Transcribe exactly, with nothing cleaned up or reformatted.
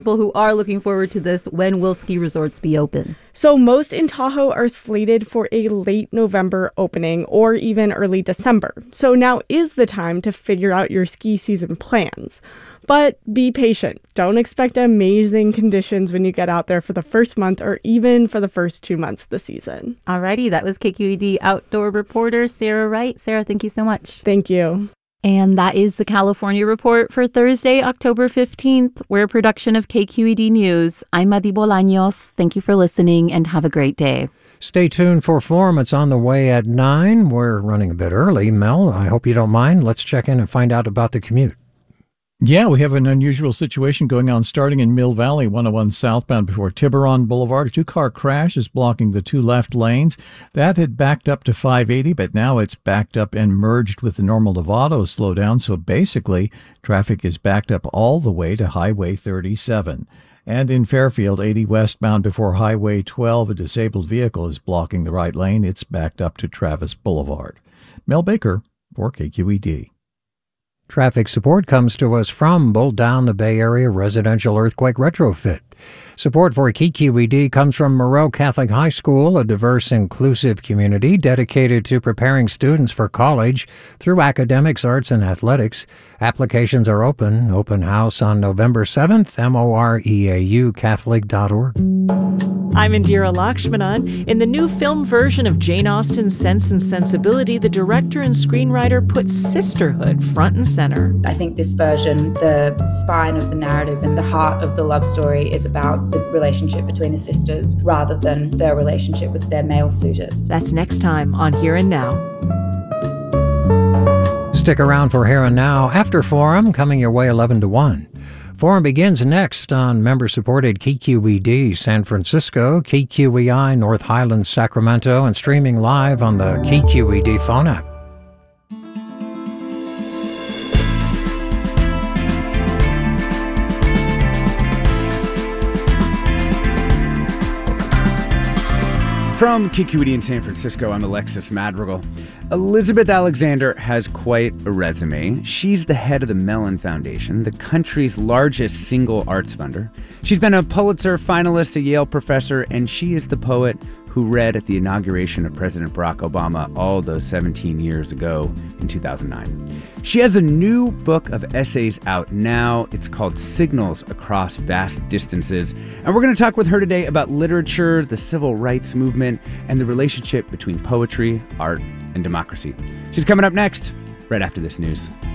People who are looking forward to this, when will ski resorts be open? So most in Tahoe are slated for a late November opening or even early December. So now is the time to figure out your ski season plans. But be patient. Don't expect amazing conditions when you get out there for the first month or even for the first two months of the season. Alrighty, that was K Q E D outdoor reporter Sarah Wright. Sarah, thank you so much. Thank you. And that is the California Report for Thursday, October fifteenth. We're a production of K Q E D News. I'm Madi Bolaños. Thank you for listening and have a great day. Stay tuned for Forum. It's on the way at nine. We're running a bit early. Mel, I hope you don't mind. Let's check in and find out about the commute. Yeah, we have an unusual situation going on starting in Mill Valley, one oh one southbound before Tiburon Boulevard. A two-car crash is blocking the two left lanes. That had backed up to five eighty, but now it's backed up and merged with the normal Novato slowdown. So basically, traffic is backed up all the way to Highway thirty-seven. And in Fairfield, eighty westbound before Highway twelve, a disabled vehicle is blocking the right lane. It's backed up to Travis Boulevard. Mel Baker for K Q E D. Traffic support comes to us from Bolt Down, the Bay Area Residential Earthquake Retrofit. Support for K Q E D comes from Moreau Catholic High School, a diverse, inclusive community dedicated to preparing students for college through academics, arts, and athletics. Applications are open. Open house on November seventh, M O R E A U Catholic dot org. I'm Indira Lakshmanan. In the new film version of Jane Austen's Sense and Sensibility, the director and screenwriter put sisterhood front and center. I think this version, the spine of the narrative and the heart of the love story is about the relationship between the sisters rather than their relationship with their male suitors. That's next time on Here and Now. Stick around for Here and Now after Forum, coming your way eleven to one. Forum begins next on member-supported K Q E D San Francisco, K Q E I North Highlands, Sacramento, and streaming live on the K Q E D phone app. From K Q E D in San Francisco, I'm Alexis Madrigal. Elizabeth Alexander has quite a resume. She's the head of the Mellon Foundation, the country's largest single arts funder. She's been a Pulitzer finalist, a Yale professor, and she is the poet who read at the inauguration of President Barack Obama all those seventeen years ago in two thousand nine. She has a new book of essays out now. It's called Signals Across Vast Distances. And we're going to talk with her today about literature, the civil rights movement, and the relationship between poetry, art, and democracy. She's coming up next, right after this news.